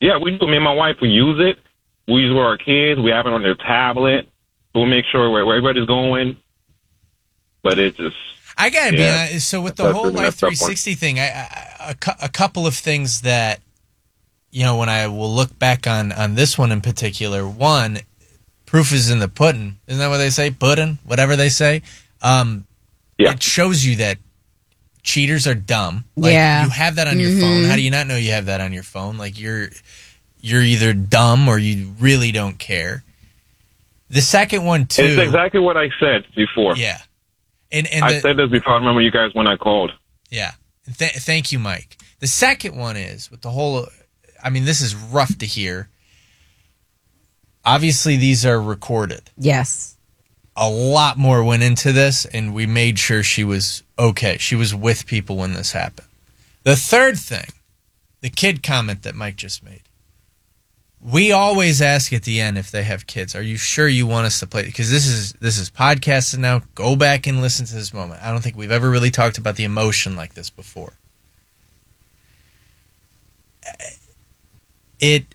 Yeah, we do. Me and my wife, we use it. We use it with our kids. We have it on their tablet. We'll make sure where everybody's going. But it's just... I got to be honest. So with the whole Life 360 thing, a couple of things that, when I will look back on this one in particular, one, proof is in the pudding. Isn't that what they say? Pudding? Whatever they say. It shows you that cheaters are dumb. Like, you have that on your phone. How do you not know you have that on your phone? Like, you're either dumb or you really don't care. The second one, too. It's exactly what I said before. Yeah. And I said this before. I remember you guys when I called. Yeah. Thank you, Mike. The second one is with the whole... I mean, this is rough to hear. Obviously, these are recorded. Yes. A lot more went into this, and we made sure she was okay. She was with people when this happened. The third thing, the kid comment that Mike just made. We always ask at the end if they have kids. Are you sure you want us to play? Because this is podcasted now. Go back and listen to this moment. I don't think we've ever really talked about the emotion like this before. It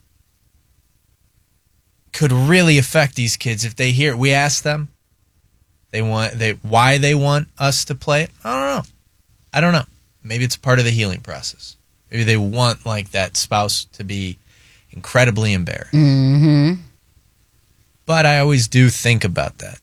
could really affect these kids if they hear it. We ask them. Why they want us to play it. I don't know. Maybe it's part of the healing process. Maybe they want like that spouse to be incredibly embarrassed. Mm-hmm. But I always do think about that.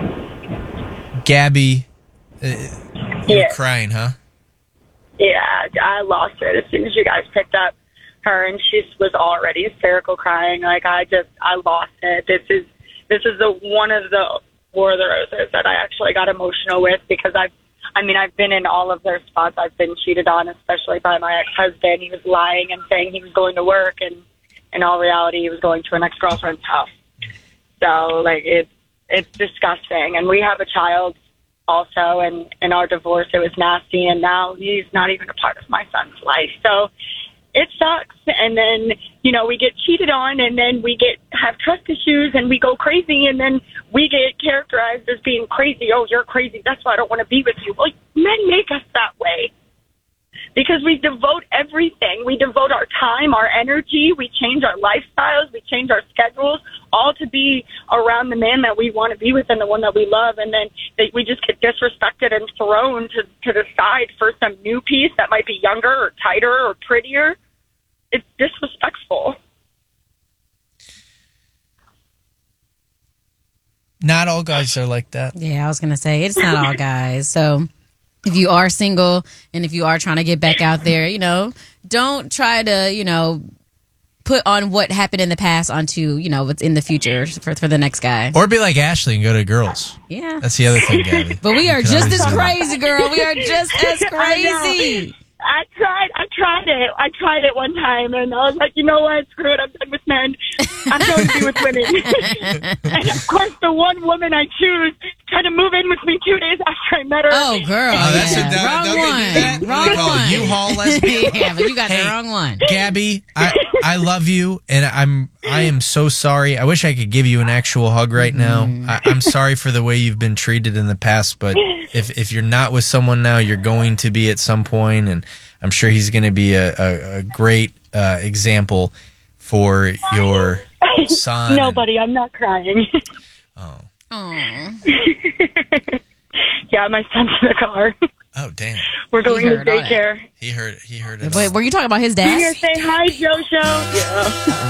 Gabby, you're crying, huh? Yeah, I lost it as soon as you guys picked up her, and she was already hysterical crying. Like, I lost it. This is one of the War of the Roses that I actually got emotional with, because I've been in all of their spots. I've been cheated on, especially by my ex-husband. He was lying and saying he was going to work, and in all reality, he was going to an ex-girlfriend's house. So, like, it's disgusting. And we have a child also, and in our divorce, it was nasty, and now he's not even a part of my son's life. So it sucks. And then, we get cheated on, and then we have trust issues, and we go crazy, and then we get characterized as being crazy. Oh, you're crazy. That's why I don't want to be with you. Well, men make us that way. Because we devote everything. We devote our time, our energy. We change our lifestyles. We change our schedules, all to be around the man that we want to be with and the one that we love. And then we just get disrespected and thrown to the side for some new piece that might be younger or tighter or prettier. It's disrespectful. Not all guys are like that. Yeah, I was going to say, it's not all guys. So if you are single and if you are trying to get back out there, don't try to, put on what happened in the past onto, what's in the future for the next guy. Or be like Ashley and go to girls. Yeah. That's the other thing, Gabby. But we are just as crazy, girl. We are just as crazy. I tried it one time, and I was like, you know what? Screw it. I'm done with men. I'm going to be with women. And of course, the one woman I choose tried to move in with me 2 days after I met her. Oh, girl. Wrong one. Wrong one. U-Haul lesbian. Yeah, but you got the wrong one. Gabby, I love you, and I am so sorry. I wish I could give you an actual hug right now. I'm sorry for the way you've been treated in the past, but if you're not with someone now, you're going to be at some point, and I'm sure he's going to be a great example for your son. No, buddy, I'm not crying. Oh. Yeah, my son's in the car. Oh, damn. We're going to daycare. He heard it. Wait, were you talking about his dad? You say hi, JoJo. Yeah.